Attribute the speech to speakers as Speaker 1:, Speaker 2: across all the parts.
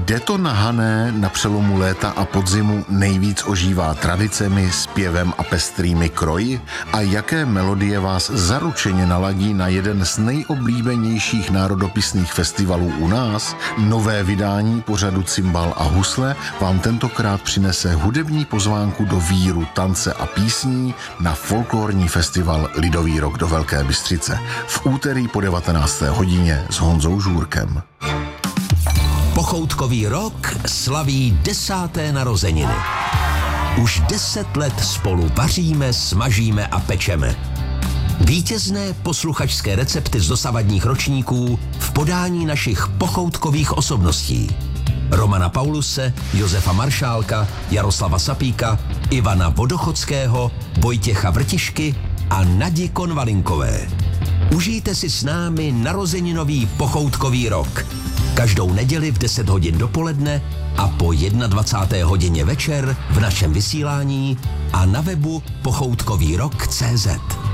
Speaker 1: Kde to na Hané na přelomu léta a podzimu nejvíc ožívá tradicemi, zpěvem a pestrými kroji? A jaké melodie vás zaručeně naladí na jeden z nejoblíbenějších národopisných festivalů u nás? Nové vydání pořadu Cimbal a husle vám tentokrát přinese hudební pozvánku do víru, tance a písní na folklorní festival Lidový rok do Velké Bystřice v úterý po 19. hodině s Honzou Žůrkem.
Speaker 2: Pochoutkový rok slaví 10. narozeniny. Už 10 let spolu vaříme, smažíme a pečeme. Vítězné posluchačské recepty z dosavadních ročníků v podání našich pochoutkových osobností. Romana Pauluse, Josefa Maršálka, Jaroslava Sapíka, Ivana Vodochodského, Vojtěcha Vrtišky a Nadi Konvalinkové. Užijte si s námi narozeninový pochoutkový rok. Každou neděli v 10 hodin dopoledne a po 21. hodině večer v našem vysílání a na webu pochoutkovýrok.cz.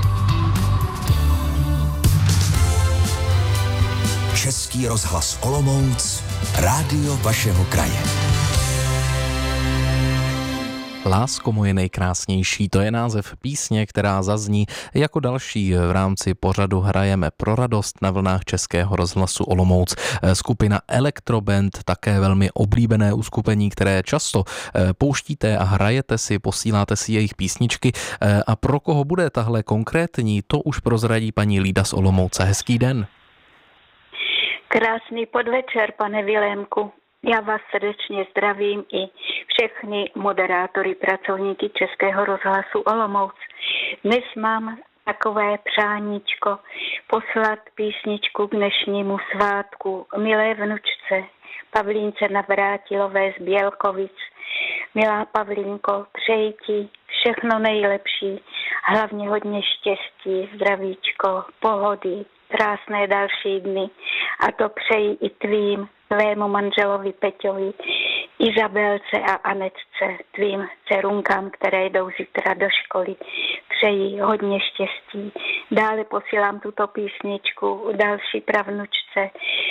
Speaker 2: Český rozhlas Olomouc, rádio vašeho kraje.
Speaker 3: Lásko moje nejkrásnější, to je název písně, která zazní jako další v rámci pořadu Hrajeme pro radost na vlnách Českého rozhlasu Olomouc. Skupina Elektroband, také velmi oblíbené uskupení, které často pouštíte a hrajete si, posíláte si jejich písničky. A pro koho bude tahle konkrétní, to už prozradí paní Lída z Olomouce. Hezký den.
Speaker 4: Krásný podvečer, pane Vilémku. Já vás srdečně zdravím i všechny moderátory, pracovníky Českého rozhlasu Olomouc. Dnes mám takové přáníčko poslat písničku k dnešnímu svátku milé vnučce Pavlínce Navrátilové z Bělkovic. Milá Pavlínko, přeji ti všechno nejlepší, hlavně hodně štěstí, zdravíčko, pohody, krásné další dny a to přeji i tvému manželovi Peťovi, Izabelce a Anetce, tvým dcerunkám, které jdou zítra do školy. Přeji hodně štěstí. Dále posílám tuto písničku další pravnučce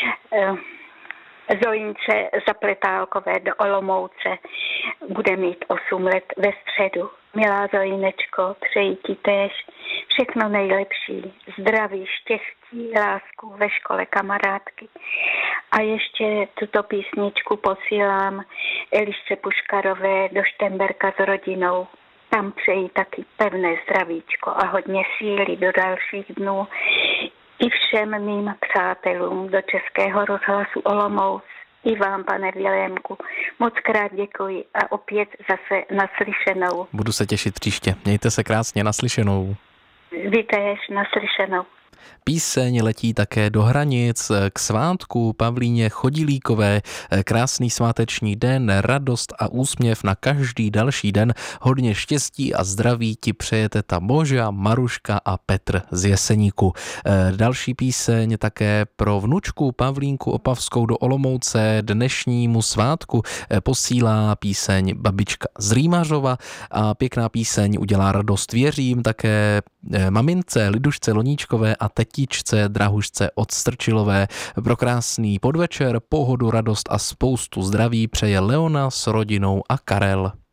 Speaker 4: Zojince Zapletálkové do Olomouce. Bude mít 8 let ve středu. Milá Zojinečko, přeji ti též všechno nejlepší, zdraví, štěstí, lásku ve škole kamarádky. A ještě tuto písničku posílám Elišce Puškarové do Štemberka s rodinou. Tam přeji taky pevné zdravíčko a hodně síly do dalších dnů. I všem mým přátelům do Českého rozhlasu Olomouc. I vám, pane Vilémku, moc krát děkuji a opět zase naslyšenou.
Speaker 3: Budu se těšit příště. Mějte se krásně, naslyšenou.
Speaker 4: Vy též, naslyšenou.
Speaker 3: Píseň letí také do hranic k svátku Pavlíně Chodilíkové. Krásný sváteční den, radost a úsměv na každý další den. Hodně štěstí a zdraví ti přeje teta Boža, Maruška a Petr z Jeseníku. Další píseň také pro vnučku Pavlínku Opavskou do Olomouce dnešnímu svátku posílá píseň babička z Rýmařova a pěkná píseň udělá radost, věřím, také mamince Lidušce Loníčkové a tetičce Drahušce od Strčilové. Pro krásný podvečer, pohodu, radost a spoustu zdraví přeje Leona s rodinou a Karel.